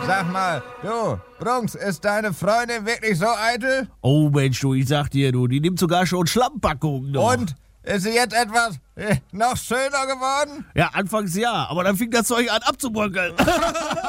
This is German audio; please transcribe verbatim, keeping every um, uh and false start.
Sag mal, du, Brunks, ist deine Freundin wirklich so eitel? Oh Mensch, du, ich sag dir, du, die nimmt sogar schon Schlammpackungen noch. Und? Ist sie jetzt etwas äh, noch schöner geworden? Ja, anfangs ja, aber dann fing das Zeug an abzubröckeln.